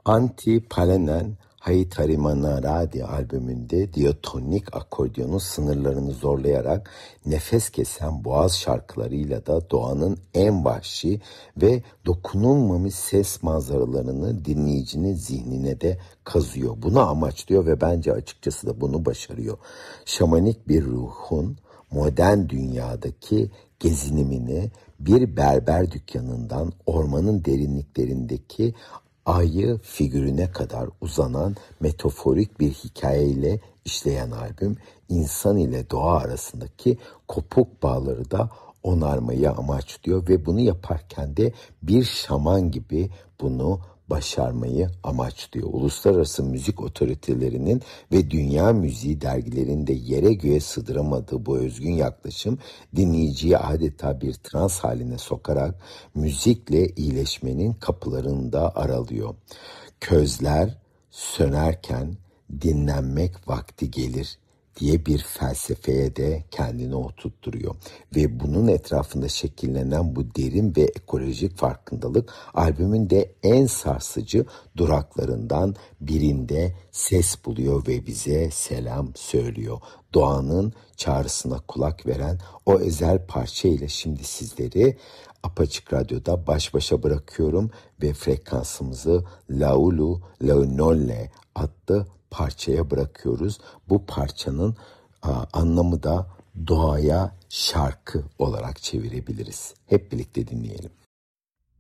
Antti Palanen Haitarimanaradi albümünde diatonik akordiyonun sınırlarını zorlayarak nefes kesen boğaz şarkılarıyla da doğanın en vahşi ve dokunulmamış ses manzaralarını dinleyicinin zihnine de kazıyor. Bunu amaçlıyor ve bence açıkçası da bunu başarıyor. Şamanik bir ruhun modern dünyadaki gezinimini bir berber dükkanından ormanın derinliklerindeki ayı figürüne kadar uzanan metaforik bir hikayeyle işleyen albüm, insan ile doğa arasındaki kopuk bağları da onarmayı amaçlıyor ve bunu yaparken de bir şaman gibi bunu başarmayı amaçlıyor. Uluslararası müzik otoritelerinin ve dünya müziği dergilerinde yere göğe sığdıramadığı bu özgün yaklaşım dinleyiciyi adeta bir trans haline sokarak müzikle iyileşmenin kapılarını da aralıyor. Közler sönerken dinlenmek vakti gelir diye bir felsefeye de kendini oturtturuyor. Ve bunun etrafında şekillenen bu derin ve ekolojik farkındalık albümün de en sarsıcı duraklarından birinde ses buluyor ve bize selam söylüyor. Doğanın çağrısına kulak veren o özel parça ile şimdi sizleri Apaçık Radyo'da baş başa bırakıyorum ve frekansımızı Laulu Launolle adlı parçaya bırakıyoruz. Bu parçanın anlamı da doğaya şarkı olarak çevirebiliriz. Hep birlikte dinleyelim.